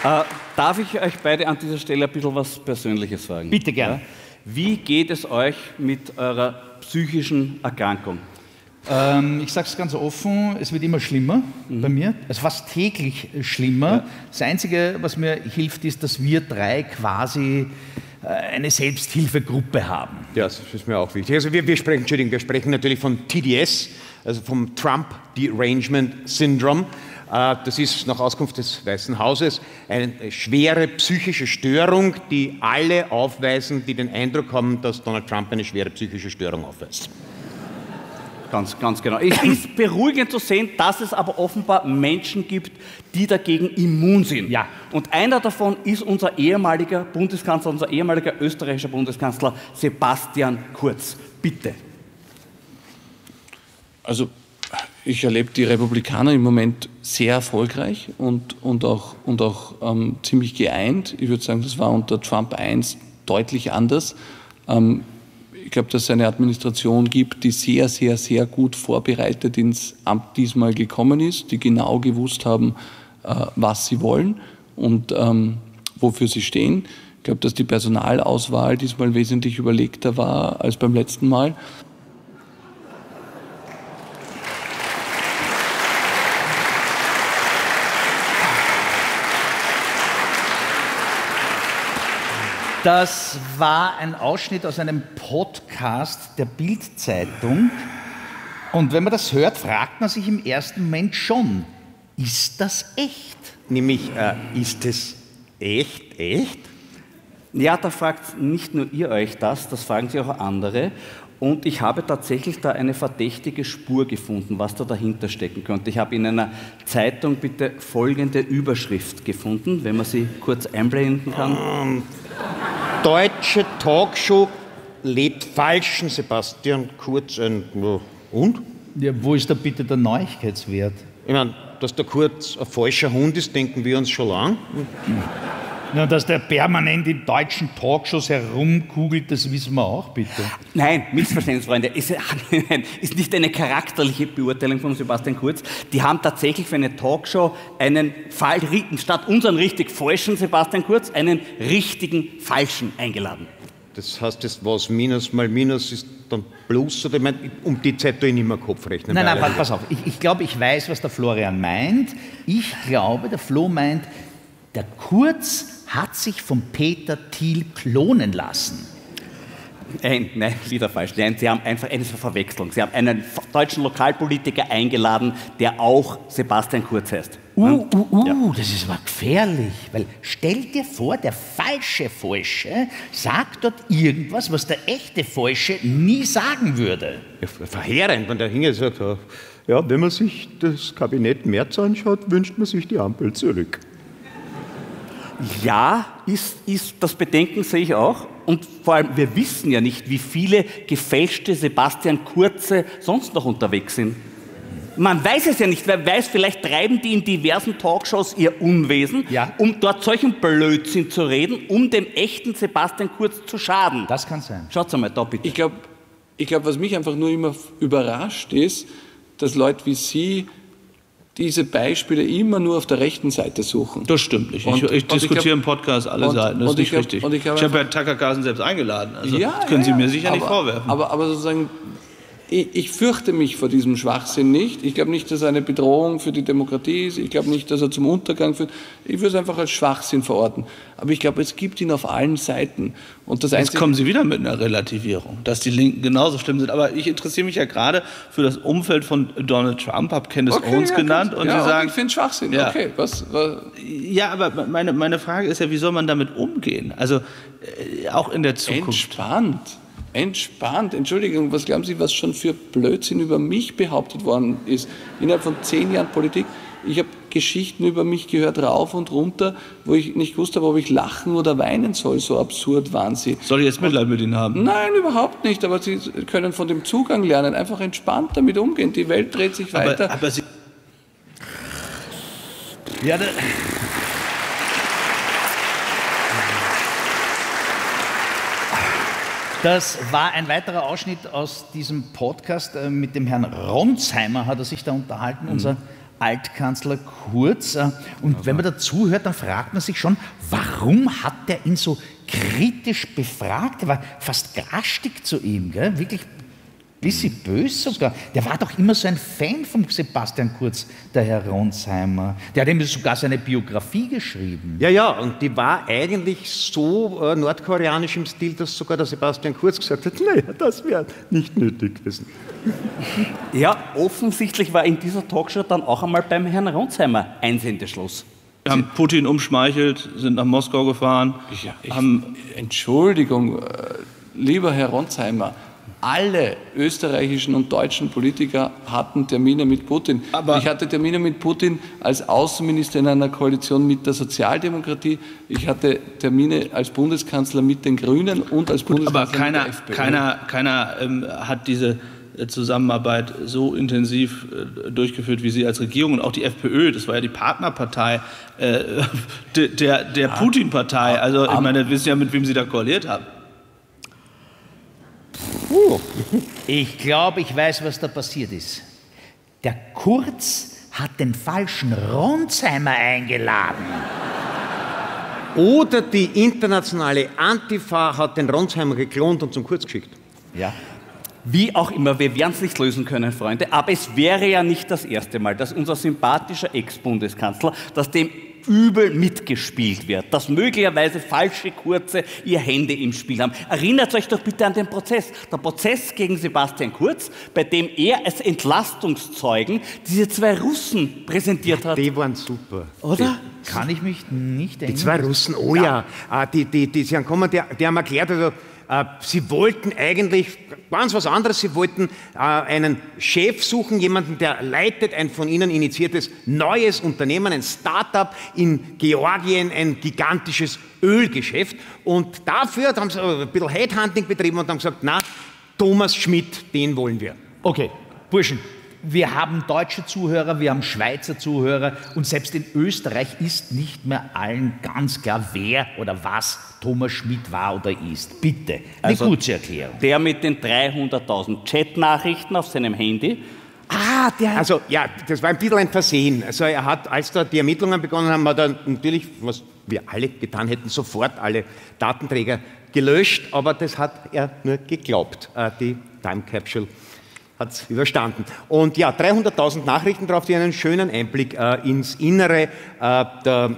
Darf ich euch beide an dieser Stelle ein bisschen was Persönliches fragen? Bitte gern. Ja? Wie geht es euch mit eurer psychischen Erkrankung? Ich sage es ganz offen, es wird immer schlimmer bei mir, also fast täglich schlimmer. Ja. Das Einzige, was mir hilft, ist, dass wir drei quasi eine Selbsthilfegruppe haben. Ja, das ist mir auch wichtig. Also wir sprechen natürlich von TDS, also vom Trump Derangement Syndrome. Das ist nach Auskunft des Weißen Hauses eine schwere psychische Störung, die alle aufweisen, die den Eindruck haben, dass Donald Trump eine schwere psychische Störung aufweist. Ganz genau. Es ist beruhigend zu sehen, dass es aber offenbar Menschen gibt, die dagegen immun sind. Ja. Und einer davon ist unser ehemaliger Bundeskanzler, unser ehemaliger österreichischer Bundeskanzler Sebastian Kurz. Bitte. Also ich erlebe die Republikaner im Moment sehr erfolgreich und auch ziemlich geeint. Ich würde sagen, das war unter Trump 1 deutlich anders. Ich glaube, dass es eine Administration gibt, die sehr, sehr, sehr gut vorbereitet ins Amt diesmal gekommen ist, die genau gewusst haben, was sie wollen und wofür sie stehen. Ich glaube, dass die Personalauswahl diesmal wesentlich überlegter war als beim letzten Mal. Das war ein Ausschnitt aus einem Podcast der Bild-Zeitung. Und wenn man das hört, fragt man sich im ersten Moment schon, ist das echt? Nämlich, ist es echt? Ja, da fragt nicht nur ihr euch das fragen sich auch andere. Und ich habe tatsächlich da eine verdächtige Spur gefunden, was da dahinter stecken könnte. Ich habe in einer Zeitung bitte folgende Überschrift gefunden, wenn man sie kurz einblenden kann. Deutsche Talkshow lädt falschen Sebastian Kurz ein. Und? Ja, wo ist da bitte der Neuigkeitswert? Ich meine, dass der Kurz ein falscher Hund ist, denken wir uns schon lang. Na, dass der permanent in deutschen Talkshows herumkugelt, das wissen wir auch, bitte. Nein, Missverständnis, Freunde. Ist nicht eine charakterliche Beurteilung von Sebastian Kurz. Die haben tatsächlich für eine Talkshow statt unseren richtig falschen Sebastian Kurz, einen richtigen falschen eingeladen. Das heißt, das was Minus mal Minus ist dann Plus? Oder ich meine, um die Zeit tue ich nicht mehr Kopf rechnen. Nein, pass auf. Ich glaube, ich weiß, was der Florian meint. Ich glaube, der Flo meint, der Kurz hat sich von Peter Thiel klonen lassen. Nein, wieder falsch. Nein, Sie haben einfach eine Verwechslung. Sie haben einen deutschen Lokalpolitiker eingeladen, der auch Sebastian Kurz heißt. Ja. Das ist aber gefährlich. Weil stell dir vor, der falsche Falsche sagt dort irgendwas, was der echte Falsche nie sagen würde. Ja, verheerend, wenn der hingeht und sagt, ja, wenn man sich das Kabinett Merz anschaut, wünscht man sich die Ampel zurück. Ja, ist das Bedenken, sehe ich auch. Und vor allem, wir wissen ja nicht, wie viele gefälschte Sebastian Kurze sonst noch unterwegs sind. Man weiß es ja nicht. Wer weiß, vielleicht treiben die in diversen Talkshows ihr Unwesen, um dort solchen Blödsinn zu reden, um dem echten Sebastian Kurz zu schaden. Das kann sein. Schaut's einmal da bitte. Ich glaube, was mich einfach nur immer überrascht ist, dass Leute wie Sie diese Beispiele immer nur auf der rechten Seite suchen. Das stimmt nicht. Ich diskutiere im Podcast alle Seiten, das ist nicht richtig. Ich habe ja Tucker Carlson selbst eingeladen, also das können Sie mir sicher nicht vorwerfen. Aber sozusagen, ich fürchte mich vor diesem Schwachsinn nicht. Ich glaube nicht, dass er eine Bedrohung für die Demokratie ist. Ich glaube nicht, dass er zum Untergang führt. Ich würde es einfach als Schwachsinn verorten. Aber ich glaube, es gibt ihn auf allen Seiten. Und das Jetzt kommen Sie wieder mit einer Relativierung, dass die Linken genauso schlimm sind. Aber ich interessiere mich ja gerade für das Umfeld von Donald Trump, habe Candace Owens genannt. Und Sie sagen, ich finde es Schwachsinn. Ja. Okay, Ja, aber meine Frage ist ja, wie soll man damit umgehen? Also auch in der Zukunft. Entspannt. Entschuldigung, was glauben Sie, was schon für Blödsinn über mich behauptet worden ist? Innerhalb von 10 Jahren Politik. Ich habe Geschichten über mich gehört, rauf und runter, wo ich nicht wusste, ob ich lachen oder weinen soll. So absurd waren sie. Soll ich jetzt Mitleid mit Ihnen haben? Nein, überhaupt nicht. Aber Sie können von dem Zugang lernen, einfach entspannt damit umgehen. Die Welt dreht sich weiter. Aber Sie... Ja, das war ein weiterer Ausschnitt aus diesem Podcast. Mit dem Herrn Ronsheimer hat er sich da unterhalten, unser Altkanzler Kurz. Und wenn man dazu hört, dann fragt man sich schon, warum hat der ihn so kritisch befragt? Er war fast garstig zu ihm, gell? Wirklich ein bisschen böse sogar. Der war doch immer so ein Fan von Sebastian Kurz, der Herr Ronsheimer. Der hat ihm sogar seine Biografie geschrieben. Ja, und die war eigentlich so nordkoreanisch im Stil, dass sogar der Sebastian Kurz gesagt hat, naja, das wäre nicht nötig gewesen. Ja, offensichtlich war in dieser Talkshow dann auch einmal beim Herrn Ronsheimer Einsendeschluss. Wir haben Putin umschmeichelt, sind nach Moskau gefahren. Entschuldigung, lieber Herr Ronsheimer, alle österreichischen und deutschen Politiker hatten Termine mit Putin. Aber ich hatte Termine mit Putin als Außenminister in einer Koalition mit der Sozialdemokratie. Ich hatte Termine als Bundeskanzler mit den Grünen und als Bundeskanzler mit der FPÖ. Keiner hat diese Zusammenarbeit so intensiv durchgeführt wie Sie als Regierung und auch die FPÖ, das war ja die Partnerpartei der Putin-Partei. Also ich meine, wir wissen ja, mit wem Sie da koaliert haben. Ich glaube, ich weiß, was da passiert ist. Der Kurz hat den falschen Ronsheimer eingeladen. Oder die internationale Antifa hat den Ronsheimer geklont und zum Kurz geschickt. Ja. Wie auch immer, wir werden es nicht lösen können, Freunde, aber es wäre ja nicht das erste Mal, dass unser sympathischer Ex-Bundeskanzler, dass dem übel mitgespielt wird, dass möglicherweise falsche Kurze ihr Hände im Spiel haben. Erinnert euch doch bitte an den Prozess. Der Prozess gegen Sebastian Kurz, bei dem er als Entlastungszeugen diese zwei Russen präsentiert hat. Die waren super. Oder? Kann ich mich nicht erinnern. Die zwei Russen, oh ja. Die sind gekommen, die haben erklärt, also, sie wollten eigentlich ganz was anderes. Sie wollten einen Chef suchen, jemanden, der leitet ein von ihnen initiiertes neues Unternehmen, ein Start-up in Georgien, ein gigantisches Ölgeschäft. Und dafür haben sie ein bisschen Headhunting betrieben und haben gesagt, na, Thomas Schmidt, den wollen wir. Okay, Burschen, wir haben deutsche Zuhörer, wir haben Schweizer Zuhörer und selbst in Österreich ist nicht mehr allen ganz klar, wer oder was Thomas Schmidt war oder ist. Bitte, eine kurze Erklärung. Der mit den 300.000 Chatnachrichten auf seinem Handy. Also ja, das war ein bisschen ein Versehen. Also er hat, als da die Ermittlungen begonnen haben, hat er natürlich, was wir alle getan hätten, sofort alle Datenträger gelöscht, aber das hat er nur geglaubt. Die Time Capsule hat es überstanden. Und ja, 300.000 Nachrichten drauf, die einen schönen Einblick ins Innere der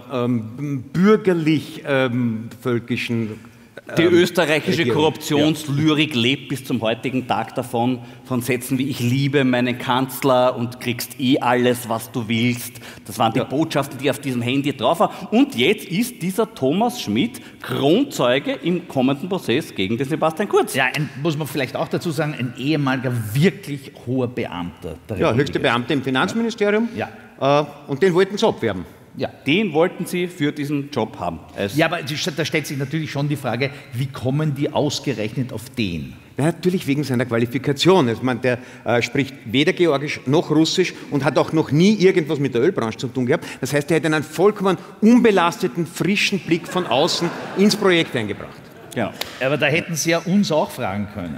bürgerlich-völkischen Die österreichische Regierung. Korruptionslyrik lebt bis zum heutigen Tag davon, von Sätzen wie ich liebe meinen Kanzler und kriegst eh alles, was du willst. Das waren die Botschaften, die auf diesem Handy drauf waren. Und jetzt ist dieser Thomas Schmidt Kronzeuge im kommenden Prozess gegen den Sebastian Kurz. Ja, muss man vielleicht auch dazu sagen, ein ehemaliger wirklich hoher Beamter. Der Ja, Republik. höchste Beamte im Finanzministerium. Ja. Und den wollten sie abwerben. Ja. Den wollten sie für diesen Job haben. Ja, aber da stellt sich natürlich schon die Frage, wie kommen die ausgerechnet auf den? Ja, natürlich wegen seiner Qualifikation. Ich meine, der spricht weder Georgisch noch Russisch und hat auch noch nie irgendwas mit der Ölbranche zu tun gehabt. Das heißt, er hat einen vollkommen unbelasteten, frischen Blick von außen ins Projekt eingebracht. Genau. Aber da hätten Sie ja uns auch fragen können.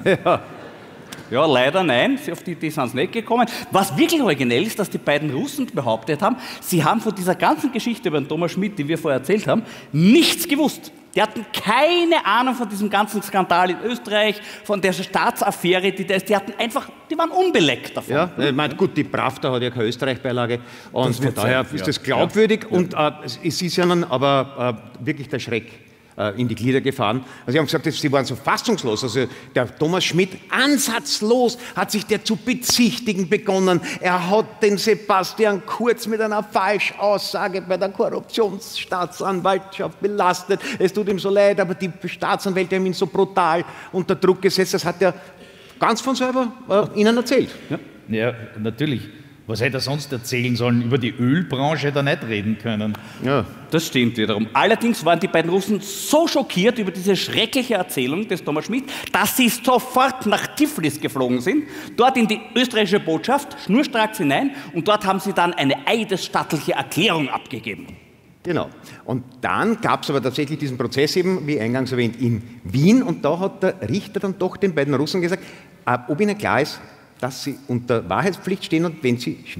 Ja, leider nein, auf die Idee sind sie nicht gekommen. Was wirklich originell ist, dass die beiden Russen behauptet haben, sie haben von dieser ganzen Geschichte über den Thomas Schmidt, die wir vorher erzählt haben, nichts gewusst. Die hatten keine Ahnung von diesem ganzen Skandal in Österreich, von der Staatsaffäre, die waren unbeleckt davon. Ja, ich meine, gut, die Pravda hat ja keine Österreich-Beilage und von daher ist das glaubwürdig und es ist ja dann aber wirklich der Schreck in die Glieder gefahren. Also sie haben gesagt, sie waren so fassungslos. Also der Thomas Schmidt, ansatzlos hat sich der zu bezichtigen begonnen. Er hat den Sebastian Kurz mit einer Falschaussage bei der Korruptionsstaatsanwaltschaft belastet. Es tut ihm so leid, aber die Staatsanwälte haben ihn so brutal unter Druck gesetzt. Das hat er ganz von selber ihnen erzählt. Ja, natürlich. Was hätte er sonst erzählen sollen? Über die Ölbranche hätte er nicht reden können. Ja. Das stimmt wiederum. Allerdings waren die beiden Russen so schockiert über diese schreckliche Erzählung des Thomas Schmidt, dass sie sofort nach Tiflis geflogen sind, dort in die österreichische Botschaft, schnurstracks hinein, und dort haben sie dann eine eidesstattliche Erklärung abgegeben. Genau. Und dann gab es aber tatsächlich diesen Prozess eben, wie eingangs erwähnt, in Wien. Und da hat der Richter dann doch den beiden Russen gesagt, ob ihnen klar ist, dass sie unter Wahrheitspflicht stehen und wenn sie